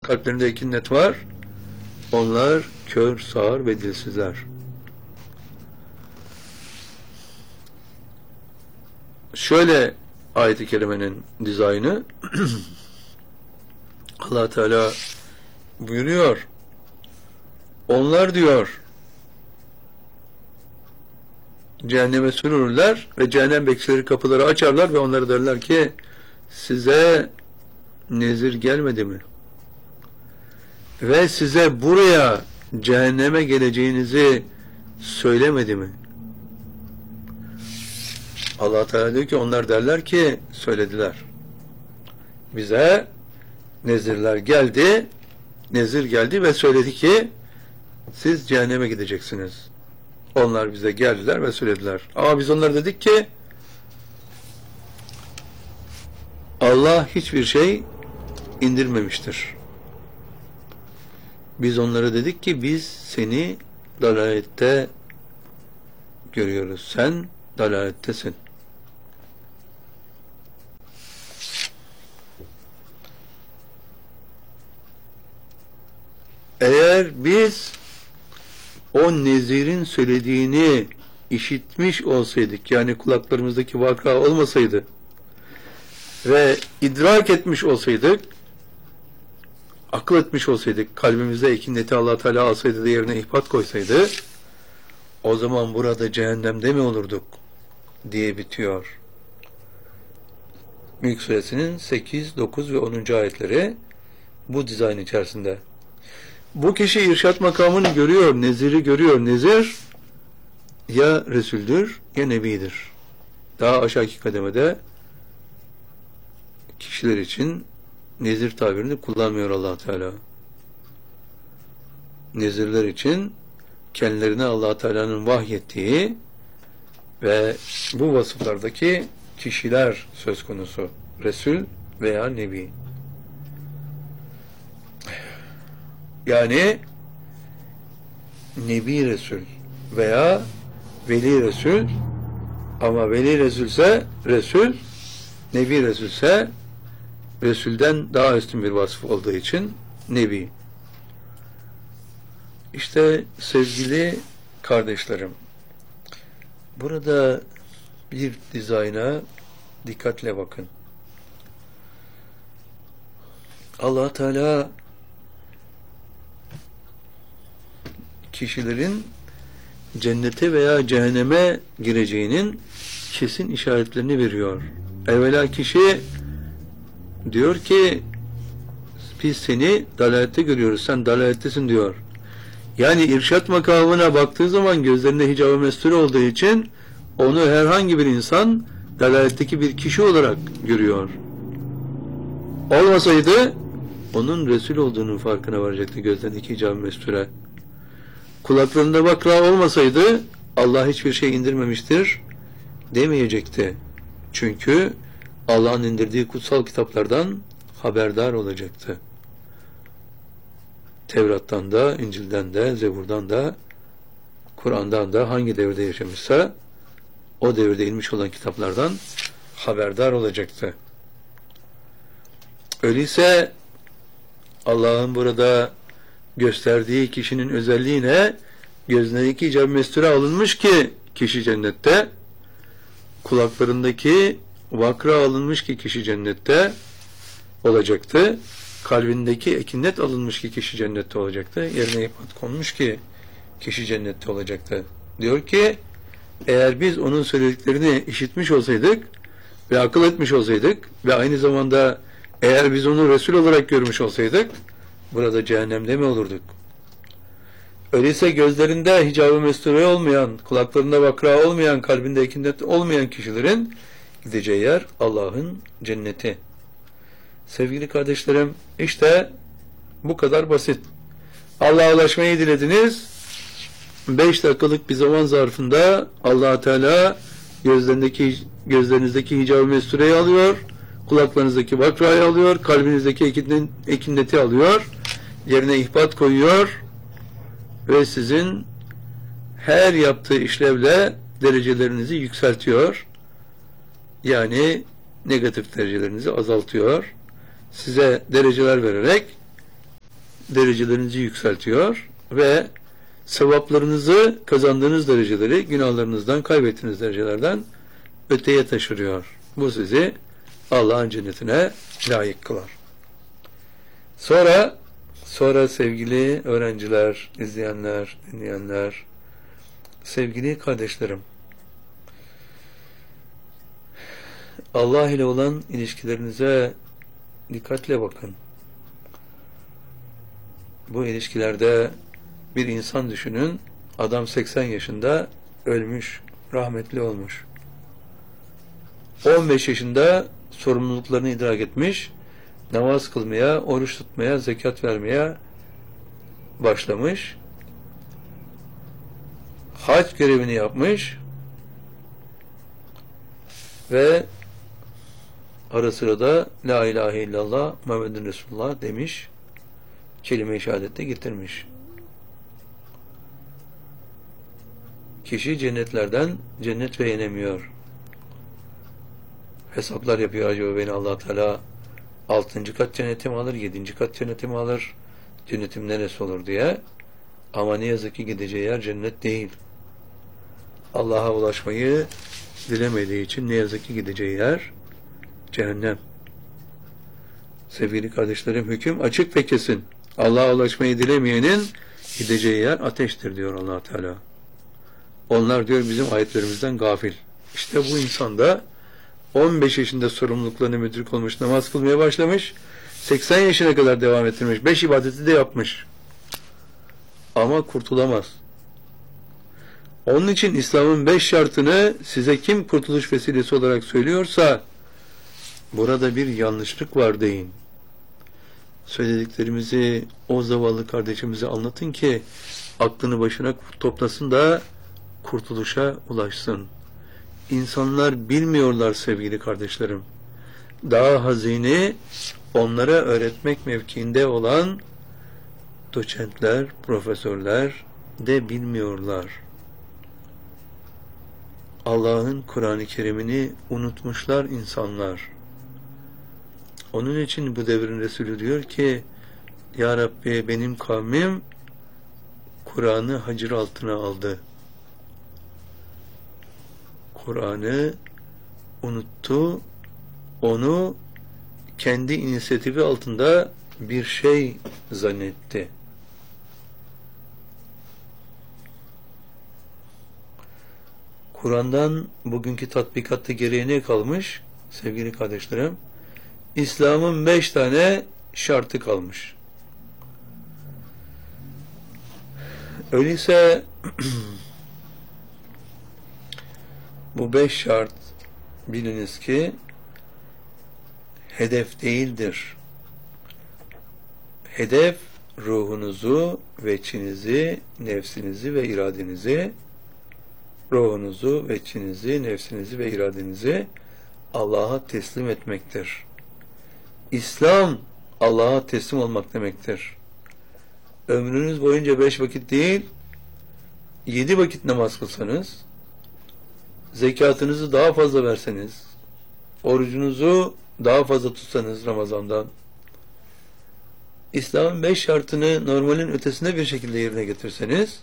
kalplerinde kinnet var. Onlar kör, sağır ve dilsizler. Şöyle ayet-i kerimenin dizaynı Allah Teala buyuruyor. Onlar diyor cehenneme sürülürler ve cehennem bekçileri kapıları açarlar ve onlara derler ki size nezir gelmedi mi? Ve size buraya cehenneme geleceğinizi söylemedi mi? Allah Teala diyor ki onlar derler ki söylediler. Bize nezirler geldi, nezir geldi ve söyledi ki siz cehenneme gideceksiniz. Onlar bize geldiler ve söylediler. Ama biz onlara dedik ki Allah hiçbir şey indirmemiştir. Biz onlara dedik ki biz seni dalalette görüyoruz. Sen dalalettesin. Eğer biz o nezirin söylediğini işitmiş olsaydık, yani kulaklarımızdaki vaka olmasaydı ve idrak etmiş olsaydık, akıl etmiş olsaydık, kalbimizde ekineti Allah Teala alsaydı da yerine ihbat koysaydı, o zaman burada cehennemde mi olurduk diye bitiyor. Mülk Suresinin 8, 9 ve 10. ayetleri bu dizayn içerisinde. Bu kişi irşat makamını görüyor, neziri görüyor. Nezir ya Resul'dür ya Nebi'dir. Daha aşağıki kademede kişiler için nezir tabirini kullanmıyor Allah Teala. Nezirler için kendilerine Allah Teala'nın vahyettiği ve bu vasıflardaki kişiler söz konusu. Resul veya Nebi. Yani Nebi Resul veya Veli Resul, ama Veli Resulse Resul, Nebi Resulse Resul'den daha üstün bir vasıf olduğu için Nebi. İşte sevgili kardeşlerim, burada bir dizayna dikkatle bakın. Allah Teala kişilerin cennete veya cehenneme gireceğinin kesin işaretlerini veriyor. Evvela kişi diyor ki biz seni dalalette görüyoruz, sen dalalettesin diyor. Yani irşat makamına baktığı zaman gözlerinde hicab-ı mestur olduğu için onu herhangi bir insan dalaletteki bir kişi olarak görüyor. Olmasaydı onun Resul olduğunun farkına varacaktı gözlerindeki hicab-ı mesture. Kulaklarında vakra olmasaydı Allah hiçbir şey indirmemiştir demeyecekti. Çünkü Allah'ın indirdiği kutsal kitaplardan haberdar olacaktı. Tevrat'tan da, İncil'den de, Zebur'dan da, Kur'an'dan da hangi devirde yaşamışsa o devirde inmiş olan kitaplardan haberdar olacaktı. Öyleyse Allah'ın burada gösterdiği kişinin özelliği ne? Gözlerindeki hicab-ı mesture alınmış ki kişi cennette, kulaklarındaki vakra alınmış ki kişi cennette olacaktı, kalbindeki ekinnet alınmış ki kişi cennette olacaktı, yerine ihbat konmuş ki kişi cennette olacaktı. Diyor ki eğer biz onun söylediklerini işitmiş olsaydık ve akıl etmiş olsaydık ve aynı zamanda eğer biz onu Resul olarak görmüş olsaydık burada cehennemde mi olurduk? Öyleyse gözlerinde hicab-ı mesture olmayan, kulaklarında vakra olmayan, kalbinde ekinnet olmayan kişilerin gideceği yer Allah'ın cenneti. Sevgili kardeşlerim, işte bu kadar basit. Allah'a ulaşmayı dilediniz. 5 dakikalık bir zaman zarfında Allah Teala gözlerinizdeki hicab-ı mestureyi alıyor, kulaklarınızdaki vakrayı alıyor, kalbinizdeki ekinneti alıyor, yerine ihbat koyuyor ve sizin her yaptığı işlevle derecelerinizi yükseltiyor. Yani negatif derecelerinizi azaltıyor. Size dereceler vererek derecelerinizi yükseltiyor ve sevaplarınızı, kazandığınız dereceleri günahlarınızdan, kaybettiğiniz derecelerden öteye taşırıyor. Bu sizi Allah'ın cennetine layık kılar. Sonra sevgili öğrenciler, izleyenler, dinleyenler, sevgili kardeşlerim, Allah ile olan ilişkilerinize dikkatle bakın. Bu ilişkilerde bir insan düşünün, adam 80 yaşında ölmüş, rahmetli olmuş. 15 yaşında sorumluluklarını idrak etmiş, namaz kılmaya, oruç tutmaya, zekat vermeye başlamış. Hac görevini yapmış ve ara sıra da La ilahe illallah Muhammedun Resulullah demiş, kelime-i şehadette getirmiş. Kişi cennetlerden cennet beğenemiyor. Hesaplar yapıyor, acaba beni Allah Teala 6. kat cennetimi alır, 7. kat cennetimi alır, cennetim neresi olur diye. Ama ne yazık ki gideceği yer cennet değil. Allah'a ulaşmayı dilemediği için ne yazık ki gideceği yer cehennem. Sevgili kardeşlerim, hüküm açık ve kesin. Allah'a ulaşmayı dilemeyenin gideceği yer ateştir diyor Allah Teala. Onlar diyor bizim ayetlerimizden gafil. İşte bu insan da 15 yaşında sorumluluklarına müdrik olmuş, namaz kılmaya başlamış, 80 yaşına kadar devam ettirmiş, 5 ibadeti de yapmış. Ama kurtulamaz. Onun için İslam'ın 5 şartını size kim kurtuluş vesilesi olarak söylüyorsa, burada bir yanlışlık var deyin. Söylediklerimizi o zavallı kardeşimize anlatın ki aklını başına toplasın da kurtuluşa ulaşsın. İnsanlar bilmiyorlar sevgili kardeşlerim. Daha hazine onlara öğretmek mevkiinde olan doçentler, profesörler de bilmiyorlar. Allah'ın Kur'an-ı Kerim'ini unutmuşlar insanlar. Onun için bu devrin Resulü diyor ki, Ya Rabbi benim kavmim Kur'an'ı hacir altına aldı. Kur'an'ı unuttu, onu kendi inisiyatifi altında bir şey zannetti. Kur'an'dan bugünkü tatbikatta geriye ne kalmış? Sevgili kardeşlerim, İslam'ın 5 tane şartı kalmış. Öyleyse bu 5 şart biliniz ki hedef değildir. Hedef ruhunuzu, veçinizi, nefsinizi ve iradenizi, ruhunuzu, veçinizi, nefsinizi ve iradenizi Allah'a teslim etmektir. İslam Allah'a teslim olmak demektir. Ömrünüz boyunca 5 vakit değil, 7 vakit namaz kılsanız, zekatınızı daha fazla verseniz, orucunuzu daha fazla tutsanız Ramazan'dan, İslam'ın 5 şartını normalin ötesinde bir şekilde yerine getirseniz,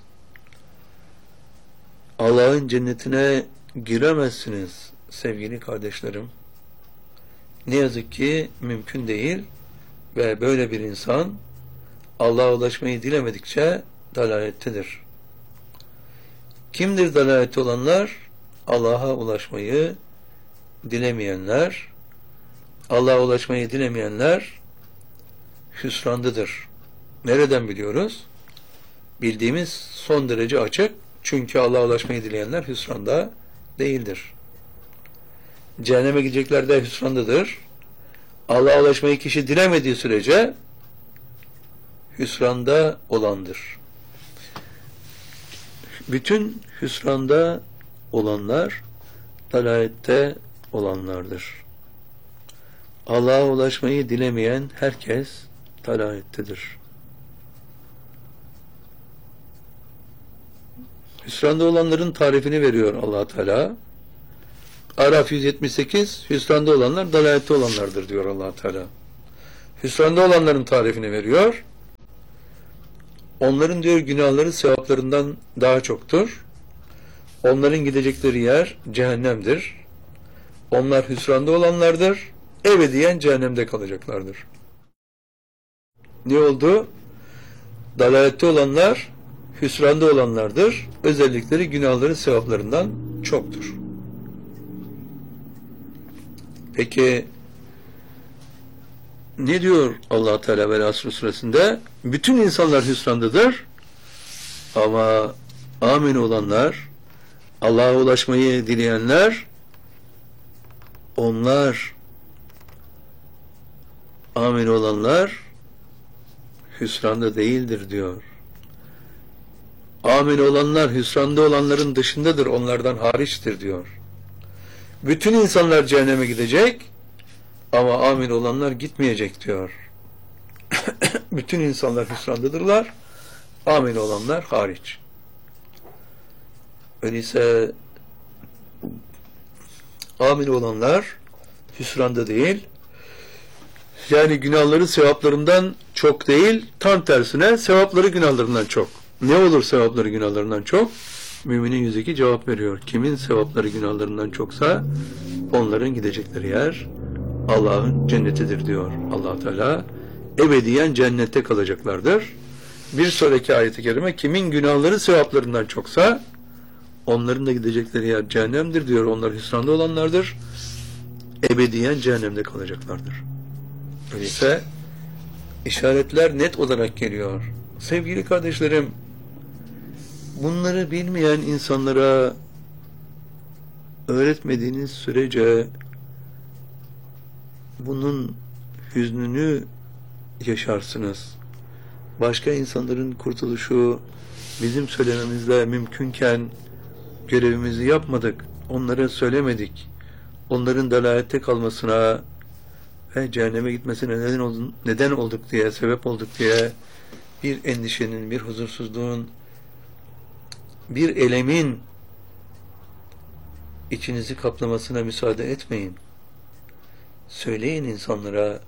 Allah'ın cennetine giremezsiniz sevgili kardeşlerim. Ne yazık ki mümkün değil ve böyle bir insan Allah'a ulaşmayı dilemedikçe dalalettedir. Kimdir dalalette olanlar? Allah'a ulaşmayı dilemeyenler. Allah'a ulaşmayı dilemeyenler hüsrandadır. Nereden biliyoruz? Bildiğimiz son derece açık. Çünkü Allah'a ulaşmayı dileyenler hüsranda değildir. Cehenneme gidecekler de hüsrandadır. Allah'a ulaşmayı kişi dilemediği sürece hüsranda olandır. Bütün hüsranda olanlar dalalette olanlardır. Allah'a ulaşmayı dilemeyen herkes dalalettedir. Hüsranda olanların tarifini veriyor Allah Teala. Araf 178, hüsranda olanlar dalalette olanlardır diyor Allah Teala. Hüsranda olanların tarifini veriyor. Onların diyor günahları sevaplarından daha çoktur. Onların gidecekleri yer cehennemdir. Onlar hüsranda olanlardır. Ebediyen cehennemde kalacaklardır. Ne oldu? Dalalette olanlar hüsranda olanlardır. Özellikleri günahları sevaplarından çoktur. Peki ne diyor Allah Teala ve Resulü suresinde? Bütün insanlar hüsrandadır ama amin olanlar, Allah'a ulaşmayı dileyenler, onlar amin olanlar hüsranda değildir diyor. Amin olanlar hüsranda olanların dışındadır, onlardan hariçtir diyor. Bütün insanlar cehenneme gidecek ama amin olanlar gitmeyecek diyor. Bütün insanlar hüsrandadırlar, amin olanlar hariç. Öyleyse amin olanlar hüsranda değil, yani günahları sevaplarından çok değil, tam tersine sevapları günahlarından çok. Ne olur sevapları günahlarından çok? Müminin yüzüki cevap veriyor. Kimin sevapları günahlarından çoksa onların gidecekleri yer Allah'ın cennetidir diyor Allah Teala. Ebediyen cennette kalacaklardır. Bir sonraki ayet-i kerime kimin günahları sevaplarından çoksa onların da gidecekleri yer cehennemdir diyor. Onlar hüsranda olanlardır. Ebediyen cehennemde kalacaklardır. Öyleyse işaretler net olarak geliyor. Sevgili kardeşlerim, bunları bilmeyen insanlara öğretmediğiniz sürece bunun hüznünü yaşarsınız. Başka insanların kurtuluşu bizim söylememizle mümkünken görevimizi yapmadık, onlara söylemedik. Onların dalalette kalmasına ve cehenneme gitmesine neden olduk diye, sebep olduk diye bir endişenin, bir huzursuzluğun, bir elemin içinizi kaplamasına müsaade etmeyin. Söyleyin insanlara,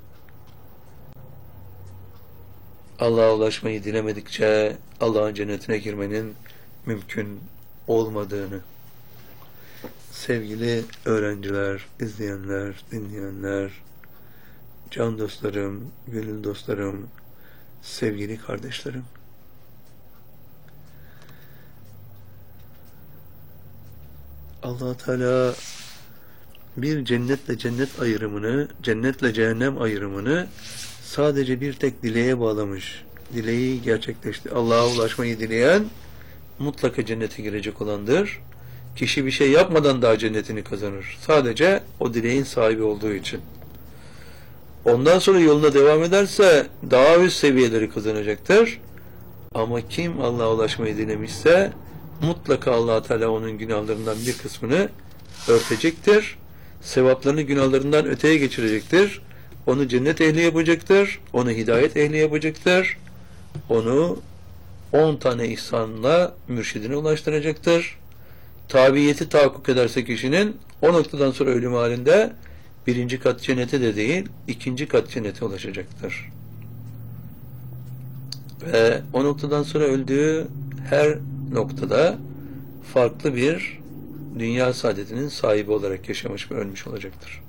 Allah'a ulaşmayı dilemedikçe Allah'ın cennetine girmenin mümkün olmadığını. Sevgili öğrenciler, izleyenler, dinleyenler, can dostlarım, gönül dostlarım, sevgili kardeşlerim, Allah Teala bir cennetle cennet ayrımını, cennetle cehennem ayrımını sadece bir tek dileğe bağlamış. Dileği gerçekleşti. Allah'a ulaşmayı dileyen mutlaka cennete girecek olandır. Kişi bir şey yapmadan daha cennetini kazanır. Sadece o dileğin sahibi olduğu için. Ondan sonra yoluna devam ederse daha üst seviyeleri kazanacaktır. Ama kim Allah'a ulaşmayı dilemişse mutlaka Allah Teala onun günahlarından bir kısmını örtecektir. Sevaplarını günahlarından öteye geçirecektir. Onu cennet ehli yapacaktır. Onu hidayet ehli yapacaktır. Onu 10 tane ihsanla mürşidine ulaştıracaktır. Tabiyeti tahakkuk ederse kişinin o noktadan sonra ölüm halinde birinci kat cennete de değil, ikinci kat cennete ulaşacaktır. Ve o noktadan sonra öldüğü her noktada farklı bir dünya saadetinin sahibi olarak yaşamış ve ölmüş olacaktır.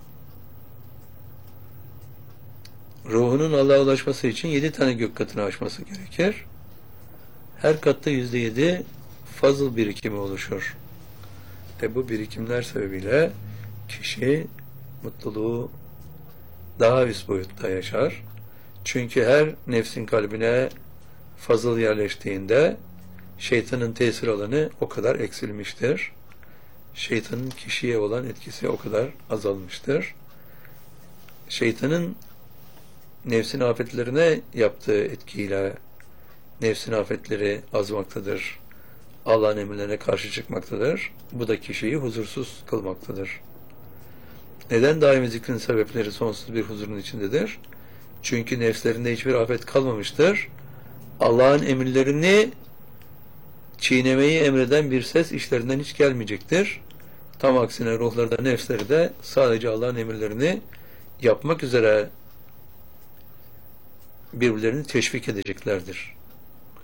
Ruhunun Allah'a ulaşması için 7 tane gök katını aşması gerekir. Her katta %7 fazıl birikimi oluşur. Bu birikimler sebebiyle kişi mutluluğu daha üst boyutta yaşar. Çünkü her nefsin kalbine fazıl yerleştiğinde şeytanın tesir alanı o kadar eksilmiştir. Şeytanın kişiye olan etkisi o kadar azalmıştır. Şeytanın nefsin afetlerine yaptığı etkiyle nefsin afetleri azmaktadır. Allah'ın emirlerine karşı çıkmaktadır. Bu da kişiyi huzursuz kılmaktadır. Neden daimi zikrin sebepleri sonsuz bir huzurun içindedir? Çünkü nefslerinde hiçbir afet kalmamıştır. Allah'ın emirlerini çiğnemeyi emreden bir ses işlerinden hiç gelmeyecektir. Tam aksine ruhlarda, nefsleri de sadece Allah'ın emirlerini yapmak üzere birbirlerini teşvik edeceklerdir.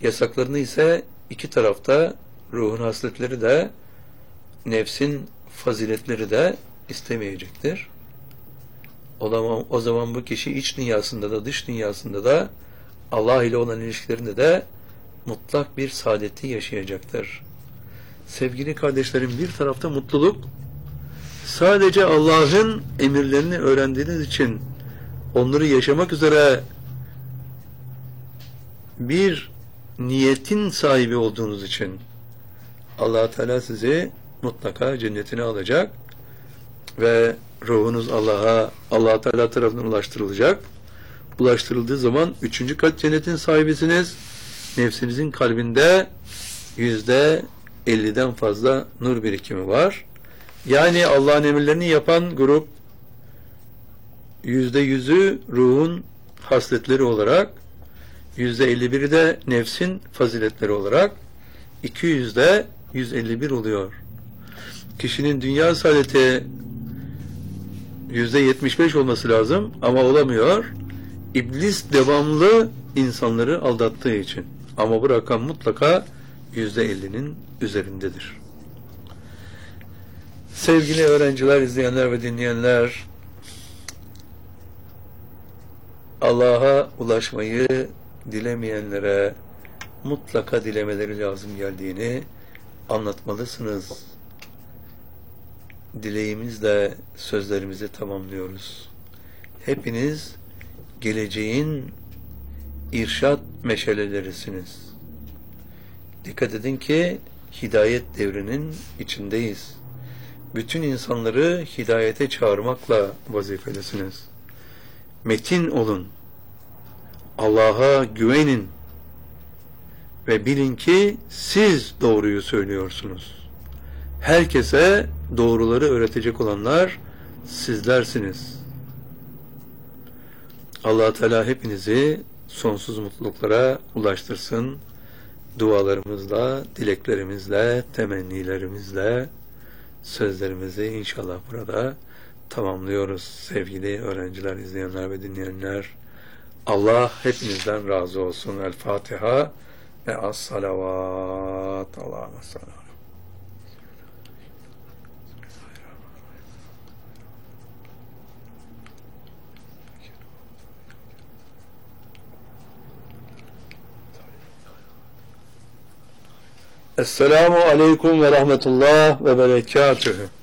Yasaklarını ise iki tarafta ruhun hasletleri de nefsin faziletleri de istemeyecektir. O zaman bu kişi iç dünyasında da dış dünyasında da Allah ile olan ilişkilerinde de mutlak bir saadeti yaşayacaktır. Sevgili kardeşlerim, bir tarafta mutluluk, sadece Allah'ın emirlerini öğrendiğiniz için onları yaşamak üzere bir niyetin sahibi olduğunuz için Allah Teala sizi mutlaka cennetine alacak ve ruhunuz Allah Teala tarafından ulaştırılacak. Ulaştırıldığı zaman 3. kat cennetin sahibisiniz. Nefsinizin kalbinde %50'den fazla nur birikimi var. Yani Allah'ın emirlerini yapan grup %100'ü ruhun hasletleri olarak, %51'i de nefsin faziletleri olarak, 200'de 151 oluyor. Kişinin dünya saadeti %75 olması lazım ama olamıyor. İblis devamlı insanları aldattığı için. Ama bu rakam mutlaka %50'nin üzerindedir. Sevgili öğrenciler, izleyenler ve dinleyenler, Allah'a ulaşmayı dilemeyenlere mutlaka dilemeleri lazım geldiğini anlatmalısınız. Dileğimizle sözlerimizi tamamlıyoruz. Hepiniz geleceğin irşad meşalelerisiniz. Dikkat edin ki hidayet devrinin içindeyiz. Bütün insanları hidayete çağırmakla vazifelisiniz. Metin olun. Allah'a güvenin. Ve bilin ki siz doğruyu söylüyorsunuz. Herkese doğruları öğretecek olanlar sizlersiniz. Allah Teala hepinizi sonsuz mutluluklara ulaştırsın. Dualarımızla, dileklerimizle, temennilerimizle sözlerimizi inşallah burada tamamlıyoruz. Sevgili öğrenciler, izleyenler ve dinleyenler, Allah hepinizden razı olsun. El Fatiha ve as-salavat. Allahümme salli. Esselamu aleyküm ve rahmetullah ve berekatühü.